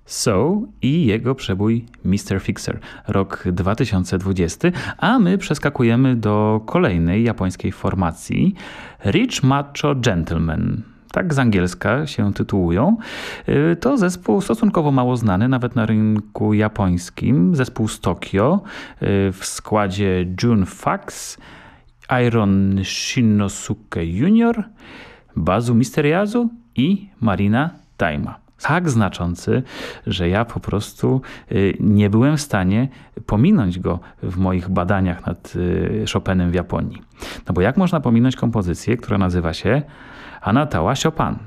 So i jego przebój Mr. Fixer, rok 2020, a my przeskakujemy do kolejnej japońskiej formacji Rich Macho Gentlemen. Tak z angielska się tytułują. To zespół stosunkowo mało znany, nawet na rynku japońskim. Zespół z Tokio w składzie Jun Fax, Iron Shinosuke Jr., Bazu Misteriazu i Marina Taima. Tak znaczący, że ja po prostu nie byłem w stanie pominąć go w moich badaniach nad Chopinem w Japonii. No bo jak można pominąć kompozycję, która nazywa się Anatawa Chopin?